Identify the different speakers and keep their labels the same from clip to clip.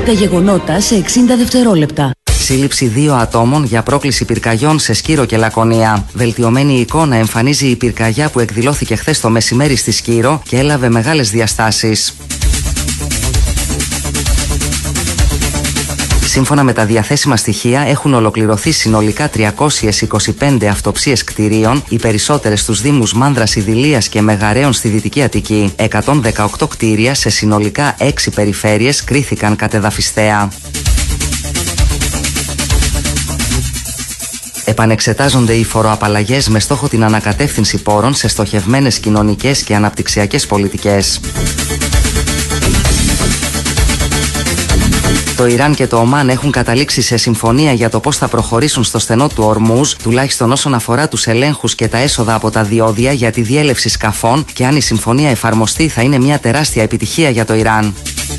Speaker 1: Τα γεγονότα σε 60 δευτερόλεπτα.
Speaker 2: Σύλληψη 2 ατόμων για πρόκληση πυρκαγιών σε Σκύρο και Λακωνία. Βελτιωμένη εικόνα εμφανίζει η πυρκαγιά που εκδηλώθηκε χθες το μεσημέρι στη Σκύρο και έλαβε μεγάλες διαστάσεις. Σύμφωνα με τα διαθέσιμα στοιχεία, έχουν ολοκληρωθεί συνολικά 325 αυτοψίες κτηρίων, οι περισσότερες στους δήμους Μάνδρας, Ιδηλίας και Μεγαρέων στη Δυτική Αττική. 118 κτίρια σε συνολικά 6 περιφέρειες κρίθηκαν κατεδαφιστέα. Επανεξετάζονται οι φοροαπαλλαγές με στόχο την ανακατεύθυνση πόρων σε στοχευμένες κοινωνικές και αναπτυξιακές πολιτικές. Το Ιράν και το Ομάν έχουν καταλήξει σε συμφωνία για το πώς θα προχωρήσουν στο στενό του Ορμούζ, τουλάχιστον όσον αφορά τους ελέγχους και τα έσοδα από τα διόδια για τη διέλευση σκαφών, και αν η συμφωνία εφαρμοστεί θα είναι μια τεράστια επιτυχία για το Ιράν.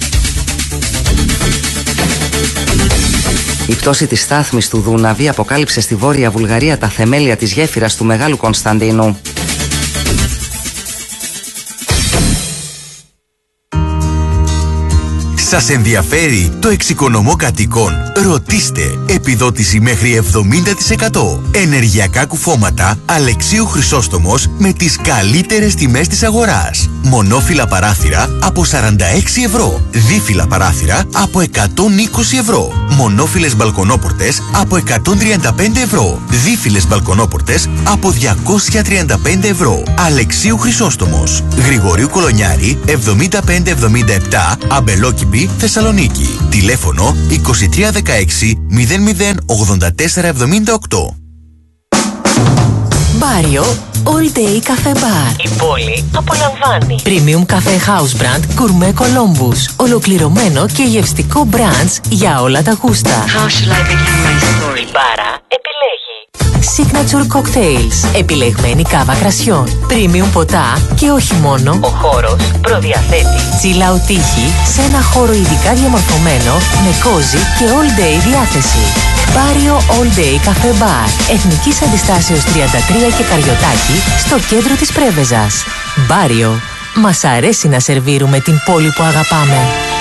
Speaker 2: Η πτώση της στάθμης του Δούναβη αποκάλυψε στη Βόρεια Βουλγαρία τα θεμέλια της γέφυρας του Μεγάλου Κωνσταντίνου.
Speaker 3: Σας ενδιαφέρει το εξοικονομώ κατοικών? Ρωτήστε. Επιδότηση μέχρι 70%. Ενεργειακά κουφώματα Αλεξίου Χρυσόστομος με τις καλύτερες τιμές της αγοράς. Μονόφυλλα παράθυρα από 46 ευρώ. Δίφυλλα παράθυρα από 120 ευρώ. Μονόφυλλες μπαλκονόπορτες από 135 ευρώ. Δίφυλλες μπαλκονόπορτες από 235 ευρώ. Αλεξίου Χρυσόστομος. Γρηγορίου Κολονιάρη 7577, Αμπελόκηπη, Θεσσαλονίκη. Τηλέφωνο 2316 008478.
Speaker 4: Μπάριο All Day Cafe Bar.
Speaker 5: Η πόλη απολαμβάνει.
Speaker 4: Premium Cafe House Brand Gourmet Columbus. Ολοκληρωμένο και γευστικό brands για όλα τα γούστα.
Speaker 5: How shall I begin my story? Η μπάρα επιλέγει.
Speaker 4: Signature Cocktails. Επιλεγμένη κάβα κρασιών. Premium ποτά και όχι μόνο.
Speaker 5: Ο χώρος προδιαθέτει
Speaker 4: Chill out τύχη σε ένα χώρο ειδικά διαμορφωμένο με κόζι και all day διάθεση. Μπάριο All Day Cafe Bar. Εθνικής Αντιστάσεως 33 και Καριωτάκη στο κέντρο της Πρέβεζας. Μπάριο. Μας αρέσει να σερβίρουμε την πόλη που αγαπάμε.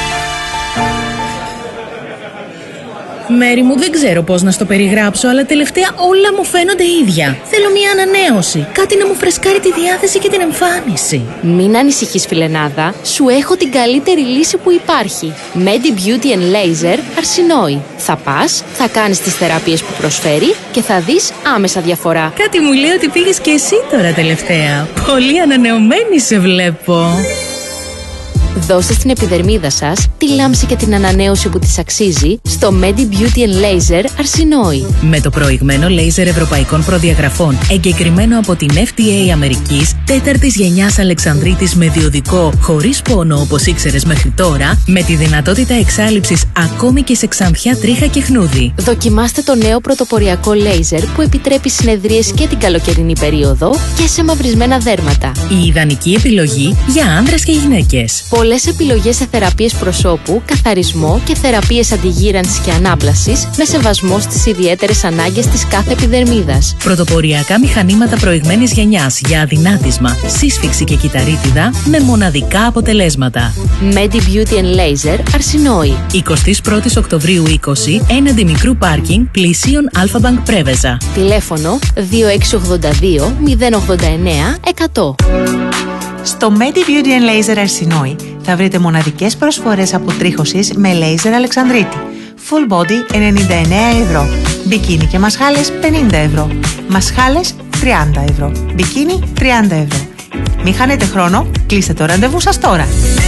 Speaker 6: Μέρη μου, δεν ξέρω πώς να στο περιγράψω, αλλά τελευταία όλα μου φαίνονται ίδια. Θέλω μια ανανέωση. Κάτι να μου φρεσκάρει τη διάθεση και την εμφάνιση.
Speaker 7: Μην ανησυχείς, φιλενάδα. Σου έχω την καλύτερη λύση που υπάρχει. Medi Beauty and Laser Αρσινόη. Θα πας, θα κάνεις τις θεραπείες που προσφέρει και θα δεις άμεσα διαφορά.
Speaker 6: Κάτι μου λέει ότι πήγες και εσύ τώρα τελευταία. Πολύ ανανεωμένη σε βλέπω.
Speaker 7: Δώστε στην επιδερμίδα σας τη λάμψη και την ανανέωση που της αξίζει στο Medi Beauty and Laser Αρσινόη.
Speaker 6: Με το προηγμένο λέιζερ ευρωπαϊκών προδιαγραφών, εγκεκριμένο από την FDA Αμερικής, 4ης γενιάς Αλεξανδρίτης με διοδικό, χωρίς πόνο όπως ήξερες μέχρι τώρα, με τη δυνατότητα εξάλειψης ακόμη και σε ξανθιά, τρίχα και χνούδι.
Speaker 7: Δοκιμάστε το νέο πρωτοποριακό λέιζερ που επιτρέπει συνεδρίες και την καλοκαιρινή περίοδο και σε μαυρισμένα δέρματα.
Speaker 6: Η ιδανική επιλογή για άνδρες και γυναίκες.
Speaker 7: Πολλές επιλογές σε θεραπείες προσώπου, καθαρισμό και θεραπείες αντιγύρανσης και ανάπλασης με σεβασμό στις ιδιαίτερες ανάγκες της κάθε επιδερμίδας.
Speaker 6: Πρωτοποριακά μηχανήματα προηγμένης γενιάς για αδυνάτισμα, σύσφυξη και κυταρίτιδα με μοναδικά αποτελέσματα.
Speaker 7: Medi Beauty and Laser Αρσινόη.
Speaker 6: 21 Οκτωβρίου 20, έναντι μικρού πάρκινγκ πλησίων Αλφα-Μπανκ Πρέβεζα.
Speaker 7: Τηλέφωνο 2682 089 100.
Speaker 8: Στο Medi Beauty and Laser Αρσινόη θα βρείτε μοναδικές προσφορές αποτρίχωσης με λέιζερ Αλεξανδρίτη. Full body 99 ευρώ. Μπικίνι και μασχάλες 50 ευρώ. Μασχάλες 30 ευρώ. Μπικίνι 30 ευρώ. Μην χάνετε χρόνο, κλείστε το ραντεβού σας τώρα.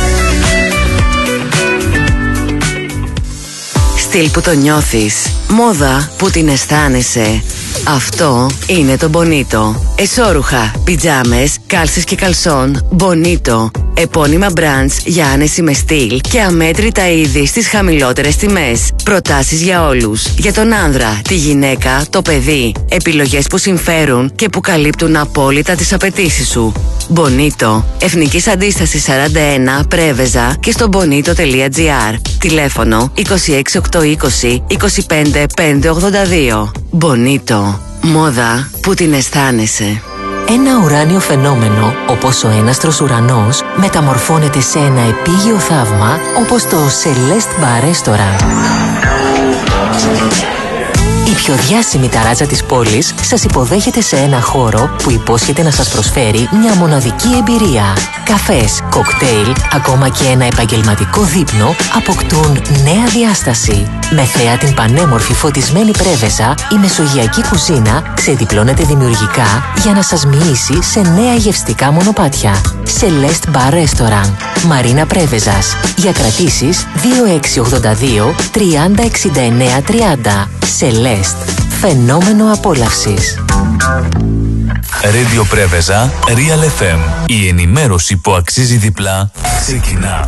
Speaker 9: Στυλ που το νιώθεις, μόδα που την αισθάνεσαι. Αυτό είναι το Bonito. Εσώρουχα, πιτζάμες, κάλσες και καλσόν. Bonito. Επώνυμα brands για άνεση με στυλ και αμέτρητα είδη στις χαμηλότερες τιμές. Προτάσεις για όλους. Για τον άνδρα, τη γυναίκα, το παιδί. Επιλογές που συμφέρουν και που καλύπτουν απόλυτα τις απαιτήσεις σου. Bonito. Εθνικής Αντίστασης 41 Πρέβεζα και στο bonito.gr. Τηλέφωνο 26820 25582. Bonito. Μόδα που την αισθάνεσαι.
Speaker 4: Ένα ουράνιο φαινόμενο, όπως ο έναστρος ουρανός, μεταμορφώνεται σε ένα επίγειο θαύμα, όπως το Celeste Bar Restaurant. Η πιο διάσημη ταράτσα της πόλης σας υποδέχεται σε ένα χώρο που υπόσχεται να σας προσφέρει μια μοναδική εμπειρία. Καφές, κοκτέιλ, ακόμα και ένα επαγγελματικό δείπνο αποκτούν νέα διάσταση. Με θέα την πανέμορφη φωτισμένη πρέβεζα, η μεσογειακή κουζίνα ξεδιπλώνεται δημιουργικά για να σας μοιήσει σε νέα γευστικά μονοπάτια. Celeste Bar Restaurant, Μαρίνα Πρέβεζας. Για κρατήσεις 2682 3069 30. Celeste, φαινόμενο απόλαυσης.
Speaker 10: Radio Πρέβεζα, Real FM. Η ενημέρωση που αξίζει διπλά ξεκινά.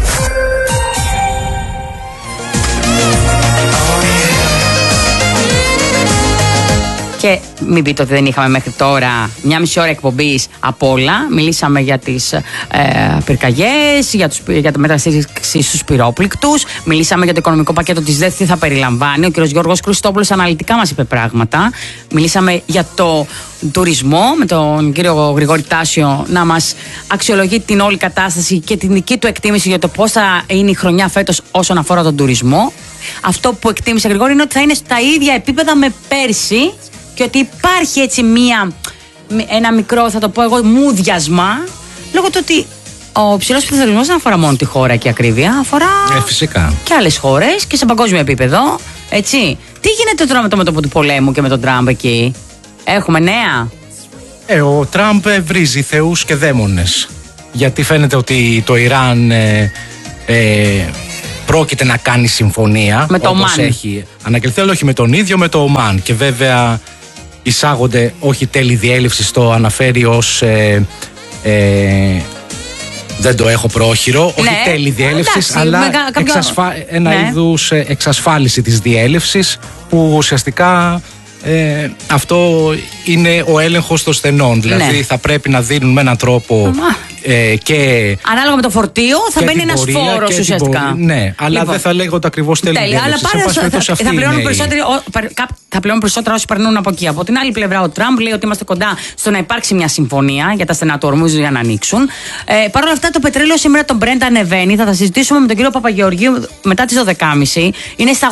Speaker 11: Και μην πείτε ότι δεν είχαμε μέχρι τώρα μια μισή ώρα εκπομπής από όλα. Μιλήσαμε για τις πυρκαγιές, για τη μεταστήριξη στους πυρόπληκτους. Μιλήσαμε για το οικονομικό πακέτο της ΔΕΘ, τι θα περιλαμβάνει. Ο κ. Γιώργος Χριστόπουλος αναλυτικά μας είπε πράγματα. Μιλήσαμε για το τουρισμό με τον κύριο Γρηγόρη Τάσιο να μας αξιολογεί την όλη κατάσταση και την δική του εκτίμηση για το πώς θα είναι η χρονιά φέτος όσον αφορά τον τουρισμό. Αυτό που εκτίμησε Γρηγόρη είναι ότι θα είναι στα ίδια επίπεδα με πέρσι και ότι υπάρχει έτσι ένα μικρό, θα το πω εγώ, μούδιασμα λόγω του ότι ο ψηλός πληθωρισμός δεν αφορά μόνο τη χώρα και ακρίβεια, αφορά
Speaker 12: φυσικά
Speaker 11: και άλλες χώρες και σε παγκόσμιο επίπεδο. Έτσι. Τι γίνεται τώρα με το μέτωπο του πολέμου και με τον Τραμπ εκεί? Έχουμε νέα?
Speaker 12: Ο Τραμπ βρίζει θεούς και δαίμονες. Γιατί φαίνεται ότι το Ιράν πρόκειται να κάνει συμφωνία
Speaker 11: με το
Speaker 12: όπως
Speaker 11: Ομάν.
Speaker 12: έχει ανακοινωθεί, αλλά όχι με τον ίδιο, με το Ομάν. Και βέβαια εισάγονται όχι τέλη διέλευσης, το αναφέρει ως δεν το έχω πρόχειρο, όχι τέλη διέλευσης, αλλά ένα είδους εξασφάλιση της διέλευσης, που ουσιαστικά αυτό είναι ο έλεγχος των στενών. Δηλαδή θα πρέπει να δίνουν με έναν τρόπο και
Speaker 11: ανάλογα με το φορτίο θα μπαίνει ένας φόρος ουσιαστικά.
Speaker 12: Ναι, αλλά δεν θα λέγονται ακριβώς τέλη διέλευσης.
Speaker 11: Θα πληρώνουν περισσότερα όσοι περνούν από εκεί. Από την άλλη πλευρά, ο Τραμπ λέει ότι είμαστε κοντά στο να υπάρξει μια συμφωνία για τα στενά του Ορμούζ για να ανοίξουν. Παρ' όλα αυτά, το πετρέλαιο σήμερα, τον Brent, ανεβαίνει. Θα τα συζητήσουμε με τον κύριο Παπαγεωργίου μετά τις 12.30. Είναι στα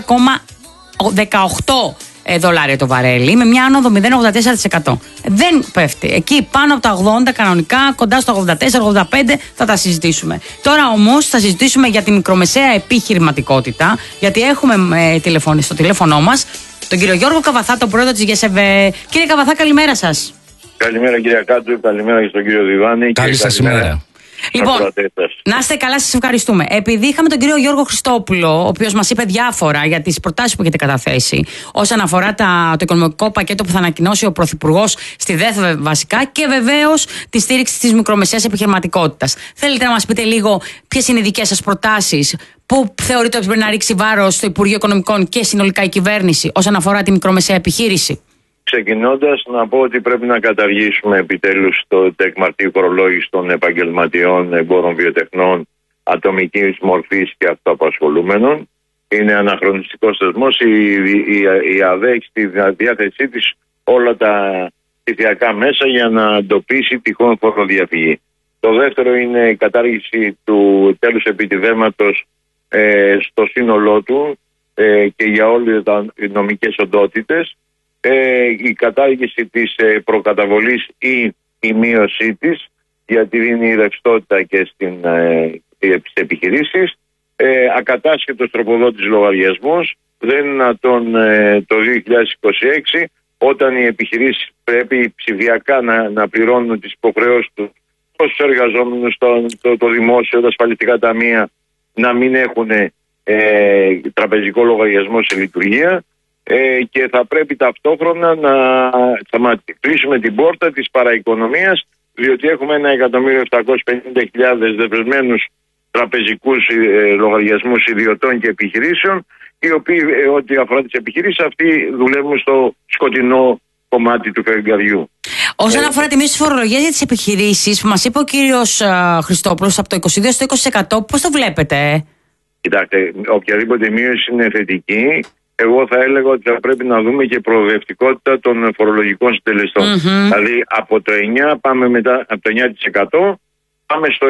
Speaker 11: 83,18 δολάρια το βαρέλι, με μια άνοδο 0,84%. Δεν πέφτει. Εκεί πάνω από τα 80 κανονικά, κοντά στο 84-85 θα τα συζητήσουμε. Τώρα όμως θα συζητήσουμε για τη μικρομεσαία επιχειρηματικότητα, γιατί έχουμε στο τηλέφωνο μας τον κύριο Γιώργο Καβαθά, τον πρόεδρο της ΓΕΣΕΒΕ. Κύριε Καβαθά, καλημέρα σας.
Speaker 13: Καλημέρα κύριε Κάτου, καλημέρα και στον κύριο Διβάνη.
Speaker 12: Καλή σας ημέρα.
Speaker 11: Λοιπόν, να είστε καλά, σας ευχαριστούμε. Επειδή είχαμε τον κύριο Γιώργο Χριστόπουλο, ο οποίος μας είπε διάφορα για τις προτάσεις που έχετε καταθέσει όσον αφορά το οικονομικό πακέτο που θα ανακοινώσει ο Πρωθυπουργός στη ΔΕΘ βασικά, και βεβαίως τη στήριξη της μικρομεσαίας επιχειρηματικότητας. Θέλετε να μας πείτε λίγο ποιες είναι οι δικές σας προτάσεις, που θεωρείτε ότι πρέπει να ρίξει βάρος στο Υπουργείο Οικονομικών και συνολικά η κυβέρνηση όσον αφορά τη μικρομεσαία επιχείρηση?
Speaker 13: Ξεκινώντας, να πω ότι πρέπει να καταργήσουμε επιτέλους το τεκμαρτή φορολόγηση των επαγγελματιών, εμπόρων βιοτεχνών, ατομικής μορφής και αυτοαπασχολούμενων. Είναι αναχρονιστικός θεσμός. Η ΑΔΕ έχει στη διάθεσή της όλα τα ψηφιακά μέσα για να εντοπίσει τυχόν φοροδιαφυγή. Το δεύτερο είναι η κατάργηση του τέλους επιτιδεύματος στο σύνολό του και για όλες τις νομικές οντότητες. Η κατάργηση της προκαταβολής ή η μείωσή της, γιατί δίνει ρευστότητα και στις επιχειρήσεις. Ακατάσχετος τροποδότης λογαριασμός. Δεν είναι δυνατόν το 2026, όταν οι επιχειρήσεις πρέπει ψηφιακά να πληρώνουν τις υποχρεώσεις τους στους εργαζόμενους, το δημόσιο, τα ασφαλιστικά ταμεία, να μην έχουν τραπεζικό λογαριασμό σε λειτουργία. Και θα πρέπει ταυτόχρονα να κλείσουμε την πόρτα της παραοικονομίας, διότι έχουμε 1.750.000 δεσμευμένους τραπεζικούς λογαριασμούς ιδιωτών και επιχειρήσεων, οι οποίοι ό,τι αφορά τις επιχειρήσεις αυτοί δουλεύουν στο σκοτεινό κομμάτι του φεγγαριού.
Speaker 11: Όσον αφορά τη μείωση της φορολογίας για τις επιχειρήσεις που μας είπε ο κύριος Χριστόπουλος από το 22% στο 20%, πώς το βλέπετε?
Speaker 13: Κοιτάξτε, οποιαδήποτε μείωση είναι θετική. Εγώ θα έλεγα ότι θα πρέπει να δούμε και προοδευτικότητα των φορολογικών συντελεστών. Δηλαδή από το 9 πάμε μετά, από το 9% πάμε στο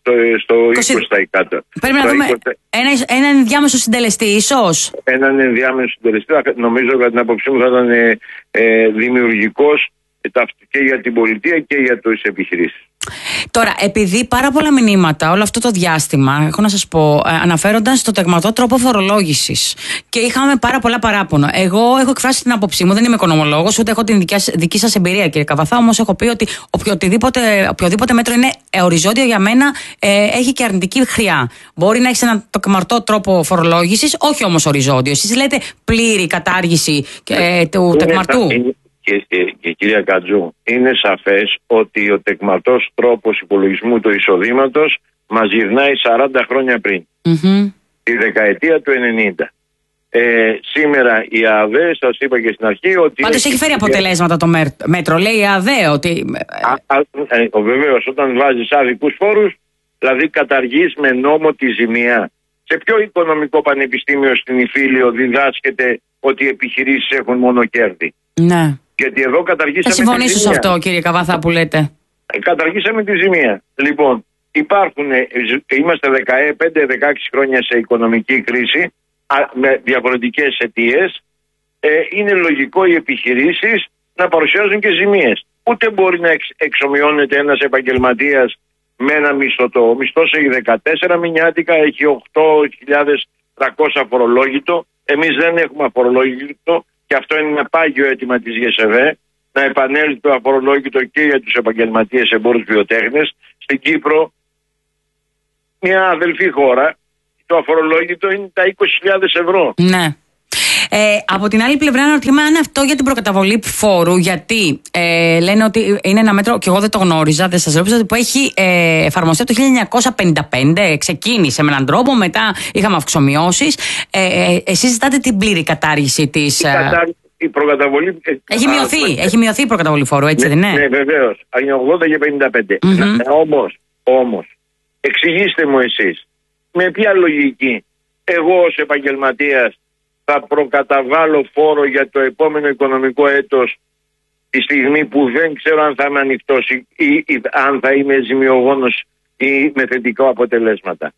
Speaker 13: 20%.
Speaker 11: Πρέπει να δούμε ένα ενδιάμεσο συντελεστή, ίσως.
Speaker 13: Έναν ενδιάμεσο συντελεστή, νομίζω κατά την άποψή μου θα ήταν δημιουργικός και για την πολιτεία και για τις επιχειρήσεις.
Speaker 11: Τώρα, επειδή πάρα πολλά μηνύματα όλο αυτό το διάστημα, έχω να σας πω, αναφέρονταν στο τεγματό τρόπο φορολόγησης και είχαμε πάρα πολλά παράπονο. Εγώ έχω εκφράσει την άποψή μου, δεν είμαι οικονομολόγος, ούτε έχω την δική σας εμπειρία, κύριε Καβαθά, όμως έχω πει ότι οποιοδήποτε μέτρο είναι οριζόντιο για μένα έχει και αρνητική χρειά. Μπορεί να έχει ένα τεγματό τρόπο φορολόγησης, όχι όμως οριζόντιο. Εσείς λέτε πλήρη κατάργηση του τεγμαρτού.
Speaker 13: Και κυρία Κατζού, είναι σαφές ότι ο τεκματός τρόπος υπολογισμού του εισοδήματος μας γυρνάει 40 χρόνια πριν, τη δεκαετία του 90. Σήμερα η ΑΔΕ, σας είπα και στην αρχή ότι...
Speaker 11: Πάντως έχει φέρει αποτελέσματα το μέτρο, λέει η ΑΔΕ ότι...
Speaker 13: Βεβαίως, όταν βάζεις άδικους φόρους, δηλαδή καταργείς με νόμο τη ζημία. Σε ποιο οικονομικό πανεπιστήμιο στην Ιφίλιο διδάσκεται ότι οι επιχειρήσεις έχουν μόνο κέρδη?
Speaker 11: Ναι.
Speaker 13: Γιατί εδώ καταργήσαμε.
Speaker 11: Θα συμφωνήσω σε αυτό, κύριε Καβαθά, που λέτε.
Speaker 13: Καταργήσαμε τη ζημία. Λοιπόν, είμαστε 15-16 χρόνια σε οικονομική κρίση με διαφορετικές αιτίες. Είναι λογικό οι επιχειρήσεις να παρουσιάζουν και ζημίες. Ούτε μπορεί να εξομοιώνεται ένας επαγγελματίας με ένα μισθωτό. Ο μισθός έχει 14 μηνιάτικα, έχει 8.300 αφορολόγητο. Εμείς δεν έχουμε αφορολόγητο. Και αυτό είναι ένα πάγιο αίτημα της ΓΕΣΕΒΕ, να επανέλθει το αφορολόγητο και για τους επαγγελματίες εμπόρους βιοτέχνες. Στην Κύπρο, μια αδελφή χώρα, το αφορολόγητο είναι τα 20.000 ευρώ.
Speaker 11: Ναι. Από την άλλη πλευρά, αναρωτιέμαι αν αυτό για την προκαταβολή φόρου, γιατί λένε ότι είναι ένα μέτρο, και εγώ δεν το γνώριζα, δεν σας ρώτησα, που έχει εφαρμοστεί από το 1955, ξεκίνησε με έναν τρόπο, μετά είχαμε αυξομοιώσεις. Εσείς ζητάτε την πλήρη κατάργηση της.
Speaker 13: Η προκαταβολή.
Speaker 11: Έχει μειωθεί η προκαταβολή φόρου, έτσι δεν είναι?
Speaker 13: Ναι, βεβαίως. Είναι 80 και 55. Όμως, εξηγήστε μου εσείς, με ποια λογική εγώ ως επαγγελματίας θα προκαταβάλω φόρο για το επόμενο οικονομικό έτος τη στιγμή που δεν ξέρω αν θα είμαι ανοιχτός ή αν θα είμαι ζημιογόνος ή με θετικά αποτελέσματα?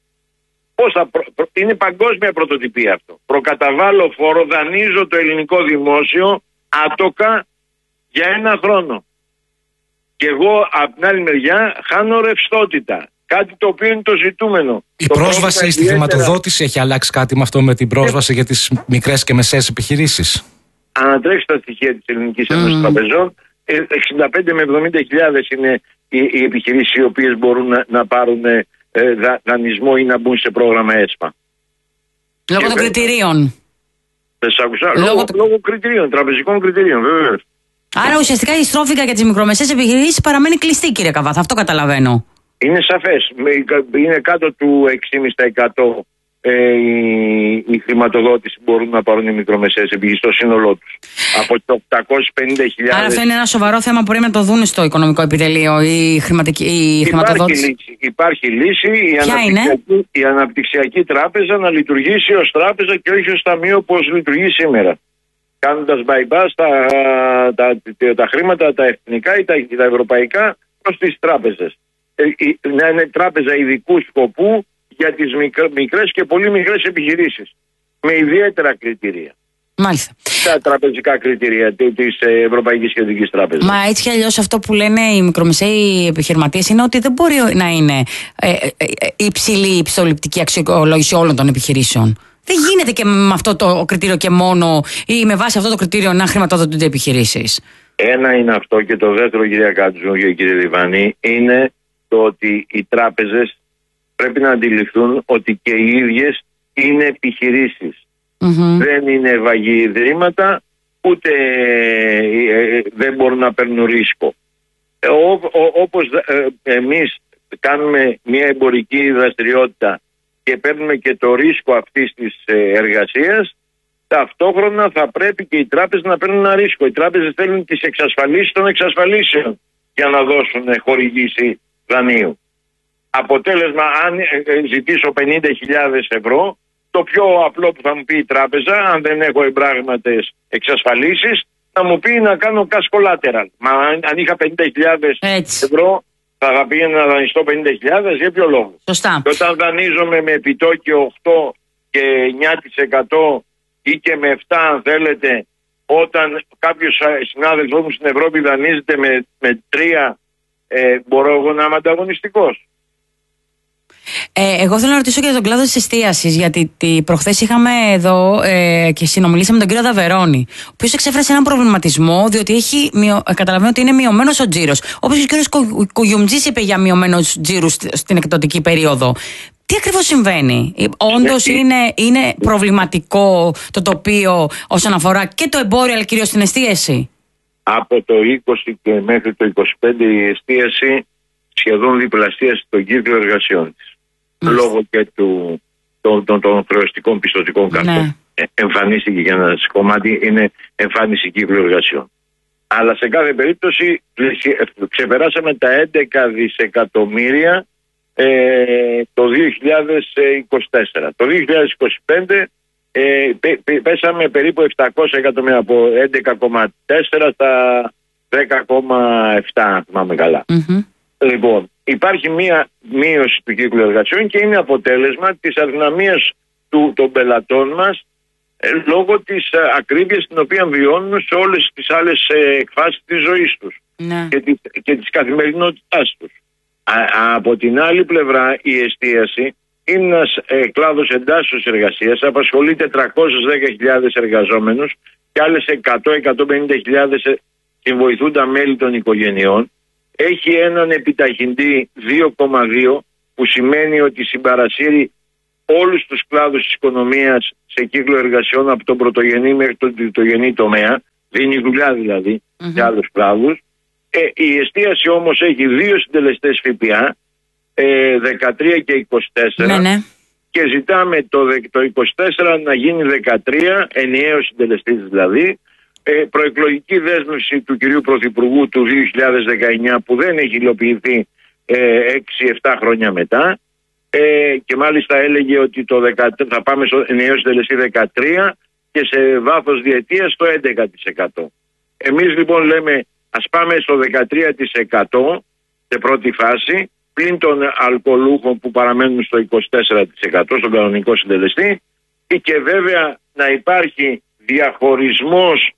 Speaker 13: Είναι παγκόσμια πρωτοτυπία αυτό. Προκαταβάλω φόρο, δανείζω το ελληνικό δημόσιο άτοκα για ένα χρόνο. Και εγώ από την άλλη μεριά χάνω ρευστότητα. Κάτι το οποίο είναι το ζητούμενο.
Speaker 12: Η πρόσβαση στη χρηματοδότηση έχει αλλάξει κάτι με αυτό, με την πρόσβαση για τις μικρές και μεσαίες επιχειρήσεις?
Speaker 13: Ανατρέξτε τα στοιχεία της Ελληνικής Ένωσης Τραπεζών. 65 με 70.000 είναι οι επιχειρήσεις οι οποίες μπορούν να πάρουν δανεισμό ή να μπουν σε πρόγραμμα ΕΣΠΑ.
Speaker 11: Λόγω των κριτηρίων.
Speaker 13: Δεν σας άκουσα. Λόγω κριτηρίων, τραπεζικών κριτηρίων, βεβαίως.
Speaker 11: Άρα ουσιαστικά η στρόφιγγα για τις μικρομεσαίες επιχειρήσεις παραμένει κλειστή, κύριε Καβαθά. Αυτό καταλαβαίνω.
Speaker 13: Είναι σαφές. Είναι κάτω του 6,5% η χρηματοδότηση που μπορούν να πάρουν οι μικρομεσαίες επιχειρήσεις στο σύνολό τους. Από το 850.000.
Speaker 11: Άρα αυτό είναι ένα σοβαρό θέμα που πρέπει να το δουν στο οικονομικό επιτελείο, η χρηματοδότηση.
Speaker 13: Υπάρχει λύση. Η αναπτυξιακή τράπεζα να λειτουργήσει ως τράπεζα και όχι ως ταμείο όπως λειτουργεί σήμερα. Κάνοντας bypass τα χρήματα, τα εθνικά ή τα ευρωπαϊκά προς τις τράπεζες. Να είναι τράπεζα ειδικού σκοπού για τις μικρές και πολύ μικρές επιχειρήσεις. Με ιδιαίτερα κριτήρια.
Speaker 11: Μάλιστα.
Speaker 13: Τα τραπεζικά κριτήρια της Ευρωπαϊκής Κεντρικής Τράπεζας.
Speaker 11: Μα έτσι κι αλλιώς αυτό που λένε οι μικρομεσαίοι επιχειρηματίες είναι ότι δεν μπορεί να είναι υψηλή η πιστοληπτική αξιολόγηση όλων των επιχειρήσεων. Δεν γίνεται και με αυτό το κριτήριο και μόνο ή με βάση αυτό το κριτήριο να χρηματοδοτούνται επιχειρήσεις.
Speaker 13: Ένα είναι αυτό, και το δεύτερο, κυρία Κάτζου και κύριε Διβανή, είναι το ότι οι τράπεζες πρέπει να αντιληφθούν ότι και οι ίδιες είναι επιχειρήσεις. Δεν είναι ευαγή ιδρύματα, ούτε δεν μπορούν να παίρνουν ρίσκο. Όπως εμείς κάνουμε μια εμπορική δραστηριότητα και παίρνουμε και το ρίσκο αυτής της εργασίας, ταυτόχρονα θα πρέπει και οι τράπεζες να παίρνουν ένα ρίσκο. Οι τράπεζες θέλουν τις εξασφαλίσεις των εξασφαλίσεων για να δώσουν χορηγήση δανείου. Αποτέλεσμα, αν ζητήσω 50.000 ευρώ, το πιο απλό που θα μου πει η τράπεζα, αν δεν έχω εμπράγματες εξασφαλίσεις, θα μου πει να κάνω cash collateral. Μα αν είχα 50.000 ευρώ, θα πήγαινα να δανειστώ 50.000, για ποιο λόγο?
Speaker 11: Σωστά.
Speaker 13: Και όταν δανείζομαι με επιτόκιο 8 και 9% ή και με 7 αν θέλετε, όταν κάποιος συνάδελφός μου στην Ευρώπη δανείζεται με 3, μπορώ εγώ να είμαι ανταγωνιστικός?
Speaker 11: Εγώ θέλω να ρωτήσω για τον κλάδο της εστίασης, γιατί προχθές είχαμε εδώ και συνομιλήσαμε με τον κύριο Δαβερώνη, ο οποίος εξέφρασε έναν προβληματισμό, διότι καταλαβαίνω ότι είναι μειωμένος ο τζίρος. Όπως και ο κύριος Κουγιουμτζής είπε για μειωμένους τζίρους στην εκδοτική περίοδο. Τι ακριβώς συμβαίνει? Όντως είναι προβληματικό το τοπίο όσον αφορά και το εμπόριο, αλλά κυρίως την εστίαση? Από
Speaker 13: το 20 και μέχρι το 25 η εστίαση σχεδόν διπλασίασε τον κύκλο εργασιών της. Λόγω και των χρεωστικών πιστωτικών καρτών. Εμφανίστηκε για ένα κομμάτι, είναι εμφάνιση κύκλου εργασιών. Αλλά σε κάθε περίπτωση ξεπεράσαμε τα 11 δισεκατομμύρια το 2024. Το 2025 πέσαμε περίπου 700 εκατομμύρια, από 11,4 στα 10,7 αν θυμάμαι καλά. Λοιπόν, υπάρχει μία μείωση του κύκλου εργασιών και είναι αποτέλεσμα της αδυναμίας των πελατών μας λόγω της ακρίβειας την οποία βιώνουν σε όλες τις άλλες εκφάσεις της ζωής τους και της καθημερινότητάς τους. Από την άλλη πλευρά η εστίαση είναι ένας κλάδος εντάσσεως εργασίας, απασχολεί 410.000 εργαζόμενους και άλλες 100-150.000 συμβοηθούντα μέλη των οικογενειών. Έχει έναν επιταχυντή 2,2 που σημαίνει ότι συμπαρασύρει όλους τους κλάδους της οικονομίας σε κύκλο εργασιών από τον πρωτογενή μέχρι τον τριτογενή τομέα. Δίνει δουλειά δηλαδή σε άλλους κλάδους. Η εστίαση όμως έχει 2 συντελεστές ΦΠΑ, 13 και 24 και ζητάμε το 24 να γίνει 13, ενιαίος συντελεστής δηλαδή. Προεκλογική δέσμευση του κυρίου Πρωθυπουργού του 2019 που δεν έχει υλοποιηθεί 6-7 χρόνια μετά και μάλιστα έλεγε ότι το 13, θα πάμε στο ενιαίο συντελεστή 13 και σε βάθος διετίας το 11%. Εμείς λοιπόν λέμε ας πάμε στο 13% σε πρώτη φάση, πλην των αλκοολούχων που παραμένουν στο 24% στον κανονικό συντελεστή, και βέβαια να υπάρχει διαχωρισμός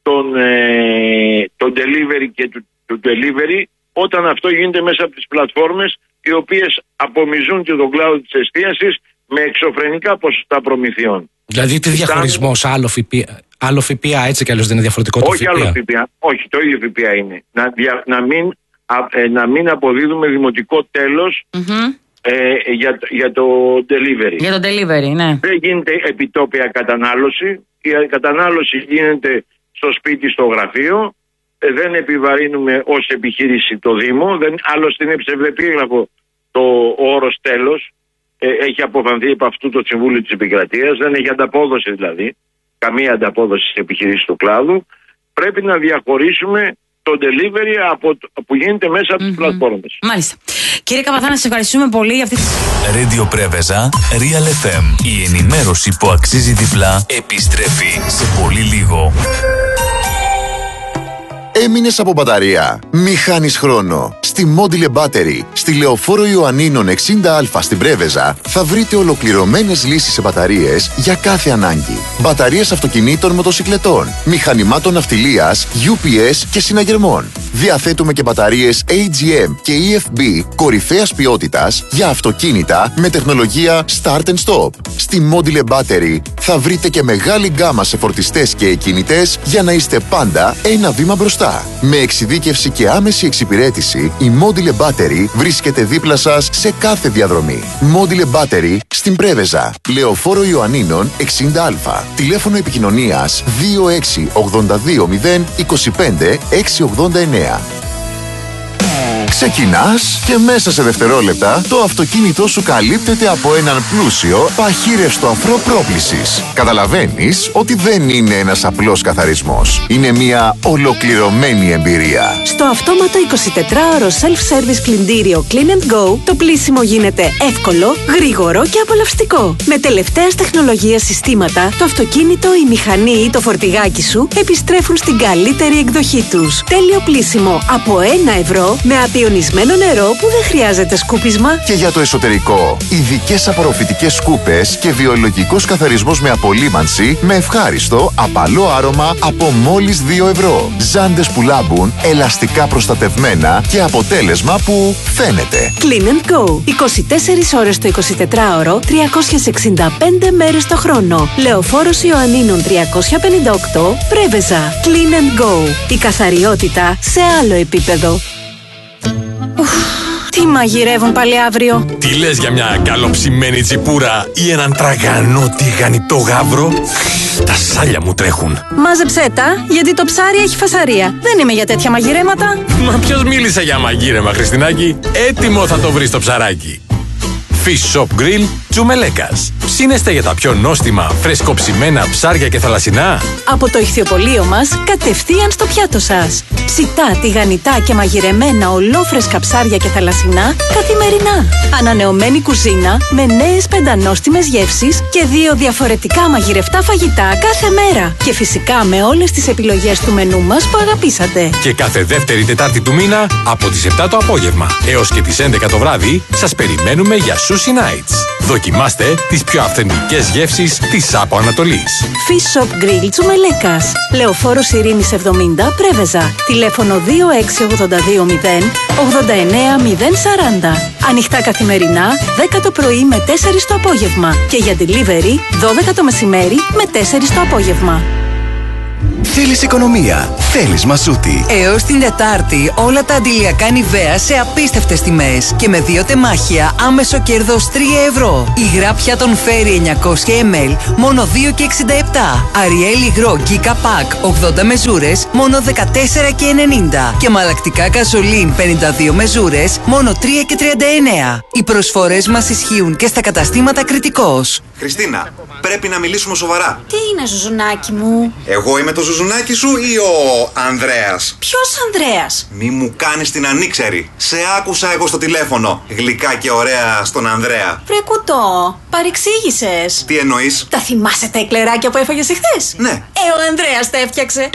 Speaker 13: των delivery και του delivery όταν αυτό γίνεται μέσα από τις πλατφόρμες οι οποίες απομυζούν και τον κλάδο της εστίασης με εξωφρενικά ποσοστά προμηθειών.
Speaker 12: Δηλαδή τι διαχωρισμός, άλλο ΦΠΑ έτσι κι αλλιώς δεν είναι διαφορετικό το ΦΠΑ?
Speaker 13: Όχι άλλο ΦΠΑ, όχι, το ίδιο ΦΠΑ είναι. Να μην αποδίδουμε δημοτικό τέλος για το delivery.
Speaker 11: Για το delivery, ναι.
Speaker 13: Δεν γίνεται επιτόπια κατανάλωση. Η κατανάλωση γίνεται στο σπίτι, στο γραφείο. Δεν επιβαρύνουμε ως επιχείρηση το Δήμο. Άλλωστε είναι ψευδεπίγραφο το όρος τέλος. Έχει αποφανθεί από αυτού το Συμβούλιο της Επικρατείας. Δεν έχει ανταπόδοση δηλαδή. Καμία ανταπόδοση στις επιχειρήσεις του κλάδου. Πρέπει να διαχωρίσουμε το delivery που γίνεται μέσα από τις πλατφόρμες.
Speaker 11: Μάλιστα. Κύριε Καπαθά, να σας ευχαριστούμε πολύ για αυτή τη...
Speaker 10: Radio Πρέβεζα, Real FM. Η ενημέρωση που αξίζει διπλά επιστρέφει σε πολύ λίγο.
Speaker 14: Έμεινες από μπαταρία? Μη χάνεις χρόνο. Στη Module Battery, στη Λεωφόρο Ιωαννίνων 60Α στην Πρέβεζα, θα βρείτε ολοκληρωμένες λύσεις σε μπαταρίες για κάθε ανάγκη. Μπαταρίες αυτοκινήτων, μοτοσικλετών, μηχανημάτων ναυτιλίας, UPS και συναγερμών. Διαθέτουμε και μπαταρίες AGM και EFB κορυφαίας ποιότητας για αυτοκίνητα με τεχνολογία Start and Stop. Στη Module Battery θα βρείτε και μεγάλη γκάμα σε φορτιστές και εκκινητές για να είστε πάντα ένα βήμα μπροστά. Με εξειδίκευση και άμεση εξυπηρέτηση, η Module Battery βρίσκεται δίπλα σας σε κάθε διαδρομή. Module Battery στην Πρέβεζα, Λεωφόρο Ιωαννίνων 60Α. Τηλέφωνο επικοινωνίας 26 82 0 25 689. Ξεκινάς και μέσα σε δευτερόλεπτα το αυτοκίνητό σου καλύπτεται από έναν πλούσιο παχύρευστο αφρό πρόплησης. Καταλαβαίνεις ότι δεν είναι ένας απλός καθαρισμός. Είναι μια ολοκληρωμένη εμπειρία.
Speaker 15: Στο αυτόματο 24ωρο self-service πλυντήριο Clean & Go, το πλύσιμο γίνεται εύκολο, γρήγορο και απολαυστικό. Με τελευταίας τεχνολογίας συστήματα, το αυτοκίνητο, η μηχανή ή το φορτηγάκι σου επιστρέφουν στην καλύτερη εκδοχή τους. Τέλειο πλύσιμο από 1 ευρώ με απιονισμένο νερό που δεν χρειάζεται σκούπισμα.
Speaker 14: Και για το εσωτερικό, ειδικές απορροφητικές σκούπες και βιολογικός καθαρισμός με απολύμανση με ευχάριστο, απαλό άρωμα από μόλις 2 ευρώ. Ζάντες που λάμπουν, ελαστικά προστατευμένα και αποτέλεσμα που φαίνεται.
Speaker 15: Clean & Go. 24 ώρες το 24ωρο, 365 μέρες το χρόνο. Λεωφόρος Ιωαννίνων 358, Πρέβεζα. Clean & Go. Η καθαριότητα σε άλλο επίπεδο. Τι μαγειρεύουν πάλι αύριο?
Speaker 16: Τι λες για μια καλοψημένη τσιπούρα ή έναν τραγανό τηγανιτό γάβρο? Τα σάλια μου τρέχουν.
Speaker 15: Μάζεψέ τα, γιατί το ψάρι έχει φασαρία. Δεν είμαι για τέτοια μαγειρέματα.
Speaker 16: Μα ποιος μίλησε για μαγείρεμα, Χριστινάκη? Έτοιμο θα το βρεις το ψαράκι. Fish Shop Grill Τσουμελέκας. Ψήνεστε για τα πιο νόστιμα, φρεσκοψημένα ψάρια και θαλασσινά?
Speaker 15: Από το ηχθιοπωλείο μας, κατευθείαν στο πιάτο σας. Ψητά, τηγανιτά και μαγειρεμένα ολόφρεσκα ψάρια και θαλασσινά καθημερινά. Ανανεωμένη κουζίνα με νέες πεντανόστιμες γεύσεις και 2 διαφορετικά μαγειρευτά φαγητά κάθε μέρα. Και φυσικά με όλες τις επιλογές του μενού μας που αγαπήσατε.
Speaker 16: Και κάθε δεύτερη Τετάρτη του μήνα από τις 7 το απόγευμα έως και τις 11 το βράδυ σας περιμένουμε για Sushi Nights. Δοκιμάστε τις πιο αυθεντικές γεύσεις της Άπο Ανατολής.
Speaker 15: Fish Shop Grill Τσουμελέκας. Λεωφόρος Ειρήνης 70, Πρέβεζα. Τηλέφωνο 26820 89040. Ανοιχτά καθημερινά, 10 το πρωί με 4 το απόγευμα. Και για delivery, 12 το μεσημέρι με 4 το απόγευμα.
Speaker 17: Θέλεις οικονομία, θέλεις Μασούτη.
Speaker 18: Έως την Τετάρτη όλα τα αντιλιακά Nivea σε απίστευτες τιμές και με 2 τεμάχια άμεσο κέρδος 3 ευρώ. Η γράπια των Fairy 900 ml μόνο 2,67. Αριέλ υγρό Kika Pack 80 μεζούρες μόνο 14,90. Και μαλακτικά Καζολίν 52 μεζούρες μόνο 3,39. Οι προσφορές μας ισχύουν και στα καταστήματα Κρητικός.
Speaker 19: Χριστίνα, πρέπει να μιλήσουμε σοβαρά.
Speaker 20: Τι είναι, ζουζουνάκι μου?
Speaker 19: Εγώ είμαι το ζουζουνάκι σου ή ο Ανδρέας?
Speaker 20: Ποιος Ανδρέας?
Speaker 19: Μη μου κάνεις την ανήξερη. Σε άκουσα εγώ στο τηλέφωνο. Γλυκά και ωραία στον Ανδρέα.
Speaker 20: Βρε κουτό, παρεξήγησες.
Speaker 19: Τι εννοείς?
Speaker 20: Τα θυμάσαι τα εκλεράκια που έφαγες εχθές?
Speaker 19: Ναι.
Speaker 20: Ο Ανδρέας τα έφτιαξε.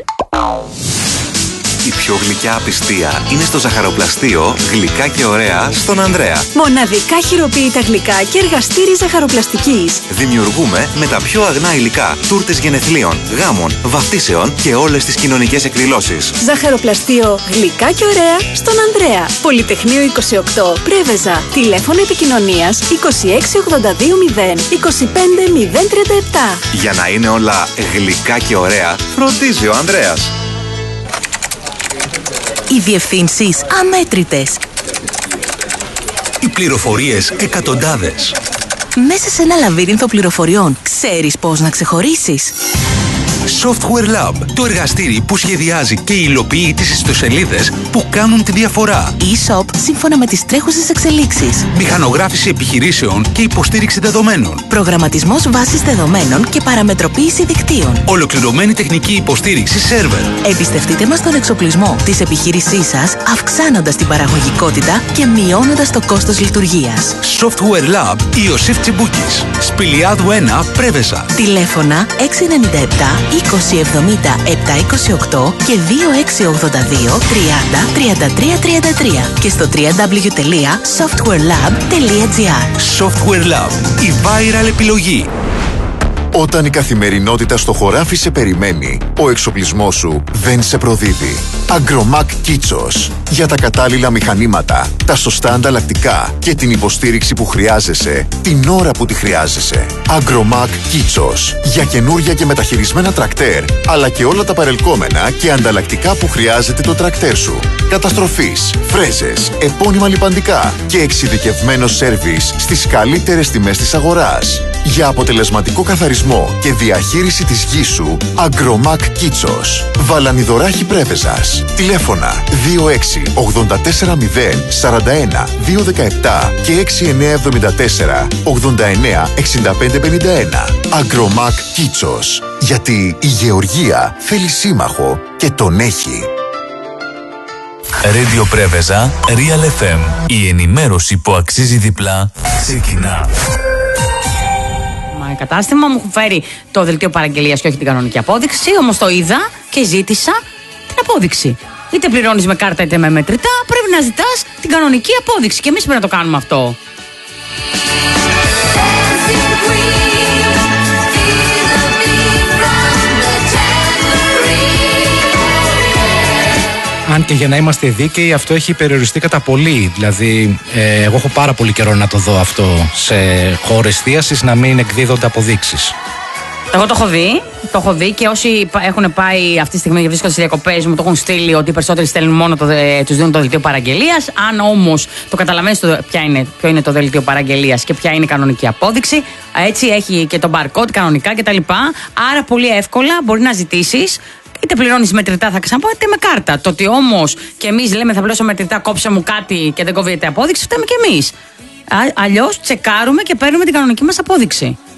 Speaker 19: Η πιο γλυκιά απιστία είναι στο ζαχαροπλαστείο Γλυκά και ωραία στον Ανδρέα.
Speaker 15: Μοναδικά χειροποίητα γλυκά και εργαστήρι ζαχαροπλαστικής.
Speaker 19: Δημιουργούμε με τα πιο αγνά υλικά τούρτες γενεθλίων, γάμων, βαφτίσεων και όλες τις κοινωνικές εκδηλώσεις.
Speaker 15: Ζαχαροπλαστείο Γλυκά και ωραία στον Ανδρέα. Πολυτεχνείο 28, Πρέβεζα. Τηλέφωνο επικοινωνίας 26820 25037.
Speaker 19: Για να είναι όλα γλυκά και ωραία, φροντίζει ο Ανδρέας.
Speaker 4: Οι διευθύνσεις αμέτρητες.
Speaker 17: Οι πληροφορίες εκατοντάδες.
Speaker 4: Μέσα σε ένα λαβύρινθο πληροφοριών, ξέρεις πώς να ξεχωρίσεις?
Speaker 17: Software Lab, το εργαστήρι που σχεδιάζει και υλοποιεί τις ιστοσελίδες που κάνουν τη διαφορά.
Speaker 4: E-shop σύμφωνα με τις τρέχουσες εξελίξεις.
Speaker 17: Μηχανογράφηση επιχειρήσεων και υποστήριξη δεδομένων.
Speaker 4: Προγραμματισμός βάσης δεδομένων και παραμετροποίηση δικτύων.
Speaker 17: Ολοκληρωμένη τεχνική υποστήριξη σερβερ.
Speaker 4: Εμπιστευτείτε μας τον εξοπλισμό της επιχείρησής σας, αυξάνοντας την παραγωγικότητα και μειώνοντας το κόστος λειτουργίας.
Speaker 17: Software Lab Ιωσήφ Τσιμπούκης. Σπηλιάδου 1, Πρέβεζα.
Speaker 4: Τηλέφωνα 697 2070 728 και 2682 30 33 33 και στο www.softwarelab.gr.
Speaker 17: Software Lab, η viral επιλογή.
Speaker 14: Όταν η καθημερινότητα στο χωράφι σε περιμένει, ο εξοπλισμός σου δεν σε προδίδει. Agromac Kitsos. Για τα κατάλληλα μηχανήματα, τα σωστά ανταλλακτικά και την υποστήριξη που χρειάζεσαι, την ώρα που τη χρειάζεσαι. Agromac Kitsos. Για καινούρια και μεταχειρισμένα τρακτέρ, αλλά και όλα τα παρελκόμενα και ανταλλακτικά που χρειάζεται το τρακτέρ σου. Καταστροφής, φρέζες, επώνυμα λιπαντικά και εξειδικευμένο σέρβις στις καλύτερες τιμές της αγοράς. Για αποτελεσματικό καθαρισμό και διαχείριση της γης σου, Agromac Kitsos. Βαλανιδωράχη Πρέβεζας. Τηλέφωνα 26 84 0 41 217 και 6974 89 65 51. Agromac Kitsos. Γιατί η γεωργία θέλει σύμμαχο και τον έχει.
Speaker 10: Radio Πρέβεζα, Real FM. Η ενημέρωση που αξίζει διπλά ξεκινά.
Speaker 11: Κατάστημα μου έχουν φέρει το δελτίο παραγγελίας και όχι την κανονική απόδειξη, όμως το είδα και ζήτησα την απόδειξη. Είτε πληρώνεις με κάρτα είτε με μετρητά, πρέπει να ζητάς την κανονική απόδειξη και εμείς πρέπει να το κάνουμε αυτό.
Speaker 12: Αν και για να είμαστε δίκαιοι, αυτό έχει περιοριστεί κατά πολύ. Δηλαδή, εγώ έχω πάρα πολύ καιρό να το δω αυτό σε χώρες εστίασης, να μην εκδίδονται αποδείξεις.
Speaker 11: Εγώ το έχω δει και όσοι έχουν πάει αυτή τη στιγμή και βρίσκονται στις διακοπές μου το έχουν στείλει ότι οι περισσότεροι στέλνουν μόνο τους δίνουν το δελτίο παραγγελίας. Αν όμως το καταλαβαίνεις ποιο είναι το δελτίο παραγγελίας και ποια είναι η κανονική απόδειξη, έτσι έχει και το barcode κανονικά κτλ. Άρα πολύ εύκολα μπορεί να ζητήσεις. Είτε πληρώνεις μετρητά, θα ξαναπώ, είτε με κάρτα. Το ότι όμως και εμείς λέμε θα πληρώσω μετρητά, κόψε μου κάτι και δεν κόβεται απόδειξη, φταίμε και εμείς. Αλλιώς τσεκάρουμε και παίρνουμε την κανονική μας απόδειξη.